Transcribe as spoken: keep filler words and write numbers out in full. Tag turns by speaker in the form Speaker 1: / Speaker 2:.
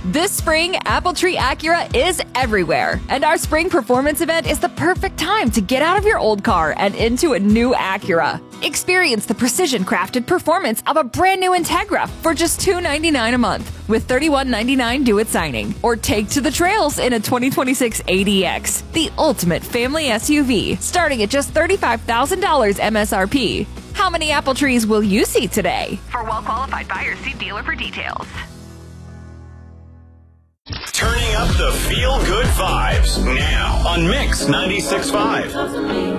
Speaker 1: This spring, AppleTree Acura is everywhere, and our spring performance event is the perfect time to get out of your old car and into a new Acura. Experience the precision-crafted performance of a brand new Integra for just two hundred ninety-nine dollars a month with thirty-one ninety-nine due at signing. Or take to the trails in a twenty twenty-six A D X, the ultimate family S U V, starting at just thirty-five thousand dollars M S R P. How many AppleTrees will you see today? For well-qualified buyers, see dealer for details.
Speaker 2: Turning up the feel-good vibes now on Mix ninety-six point five.